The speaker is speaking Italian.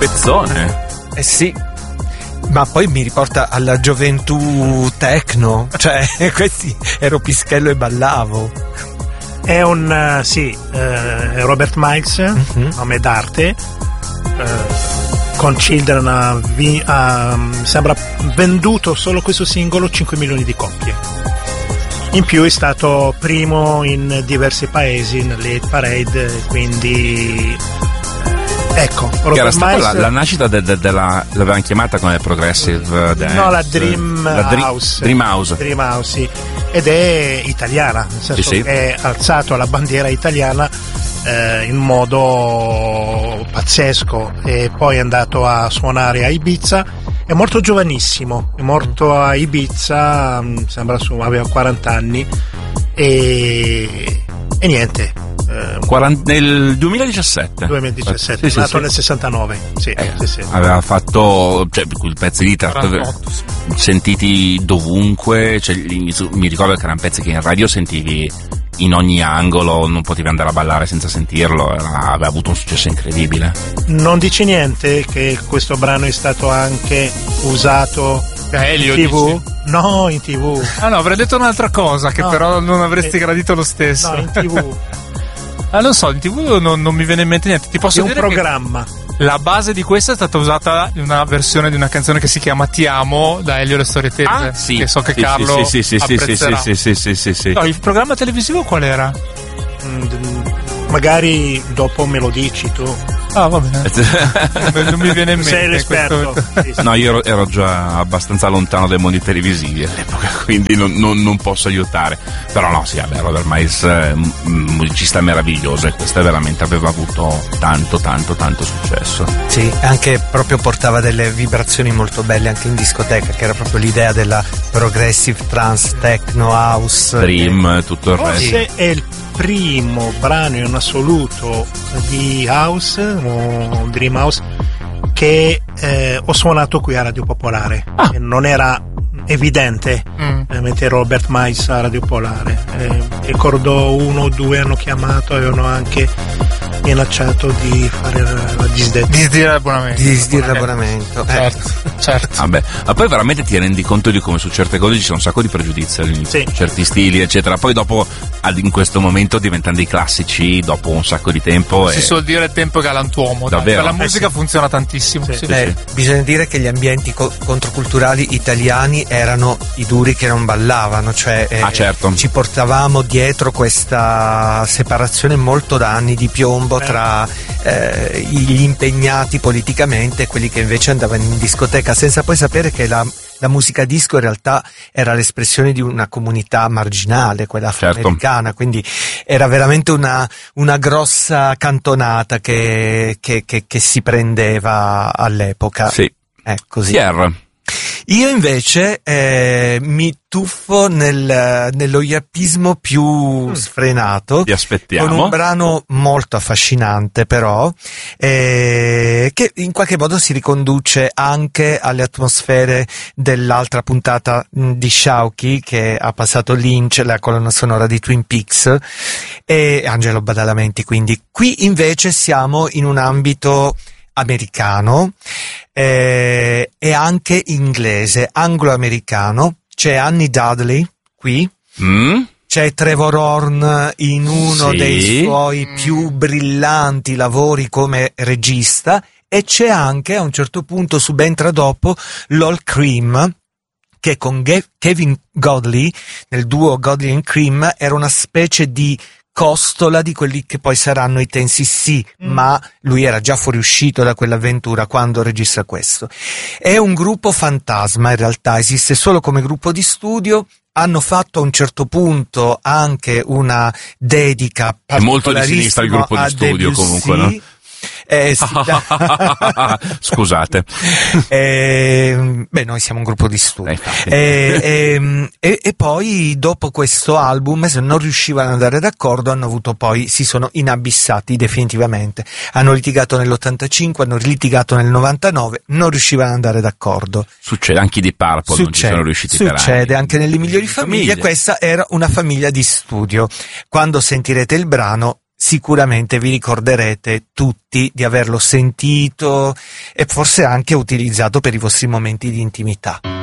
pezzone. Sì. Ma poi mi riporta alla gioventù techno, cioè questi ero pischello e ballavo. È Robert Miles, nome d'arte, con Children sembra venduto solo questo singolo 5 milioni di copie. In più è stato primo in diversi paesi nelle hit parade, quindi ecco, che era stata la nascita l'avevano chiamata come progressive dance. No, la Dream House. Dream House, sì. Ed è italiana, nel senso che è alzato la bandiera italiana in modo pazzesco, e poi è andato a suonare a Ibiza. È morto giovanissimo, è morto a Ibiza, sembra aveva 40 anni e niente. Nel 2017 nato nel 69. Sì. Aveva fatto quei pezzi lì sentiti dovunque, mi ricordo che erano pezzi che in radio sentivi in ogni angolo, non potevi andare a ballare senza sentirlo, aveva avuto un successo incredibile. Non dici niente che questo brano è stato anche usato in TV? Dici? No, in TV. Ah no, avrei detto un'altra cosa che però non avresti gradito lo stesso. No, in TV. Non so, in TV non mi viene in mente niente. Ti posso dire un programma. La base di questa è stata usata in una versione di una canzone che si chiama Ti amo da Elio e le storie tese. Sì. Che so che Carlo apprezzerà. Sì. No, il programma televisivo qual era? Magari dopo me lo dici tu. Ah, va bene. Non mi viene in mente. Sei l'esperto. Sì. No, io ero già abbastanza lontano dai mondi televisivi all'epoca, quindi non posso aiutare. Però no, sì, vabbè, Robert Miles, musicista meraviglioso, e questa veramente aveva avuto tanto successo. Sì, anche proprio portava delle vibrazioni molto belle anche in discoteca, che era proprio l'idea della progressive trance, techno, house, Dream, tutto il resto. Forse è il primo brano in assoluto di house o Dream House che ho suonato qui a Radio Popolare. Non era evidente mentre Robert Miles a Radio Popolare. Ricordo 1 o 2 hanno chiamato, avevano anche minacciato di fare la disdetta. Disdire l'abbonamento. Certo. Vabbè, ma poi veramente ti rendi conto di come su certe cose ci sono un sacco di pregiudizi all'inizio, certi stili eccetera, poi dopo in questo momento diventano dei classici dopo un sacco di tempo. Si suol dire tempo è galantuomo, davvero. Per la musica funziona tantissimo. Bisogna dire che gli ambienti controculturali italiani erano i duri che non ballavano, cioè certo. Ci portavamo dietro questa separazione molto da anni di piombo tra gli impegnati politicamente e quelli che invece andavano in discoteca, senza poi sapere che la musica disco in realtà era l'espressione di una comunità marginale, quella afroamericana, quindi era veramente una grossa cantonata che si prendeva all'epoca. Sì. Così. Pierre. Io invece mi tuffo nello yappismo più sfrenato. Ti aspettiamo. Con un brano molto affascinante però, che in qualche modo si riconduce anche alle atmosfere dell'altra puntata di Sciauchi, che ha passato Lynch, la colonna sonora di Twin Peaks, e Angelo Badalamenti. Quindi qui invece siamo in un ambito americano e anche inglese, anglo-americano. C'è Annie Dudley qui, c'è Trevor Horn in uno dei suoi più brillanti lavori come regista, e c'è anche, a un certo punto subentra dopo, Lol Cream, che con Kevin Godley nel duo Godley and Cream era una specie di costola di quelli che poi saranno i 10cc, ma lui era già fuoriuscito da quell'avventura quando registra questo. È un gruppo fantasma, in realtà esiste solo come gruppo di studio. Hanno fatto a un certo punto anche una dedica è molto di sinistra il gruppo di studio, comunque, no? Sì. Scusate. Noi siamo un gruppo di studio. E poi dopo questo album, se non riuscivano ad andare d'accordo, si sono inabissati definitivamente. Hanno litigato nell'85, hanno litigato nel 99, non riuscivano ad andare d'accordo. Succede anche di Purple, non ci sono riusciti per anni. Succede anche nelle migliori famiglie. Questa era una famiglia di studio. Quando sentirete il brano sicuramente vi ricorderete tutti di averlo sentito e forse anche utilizzato per i vostri momenti di intimità.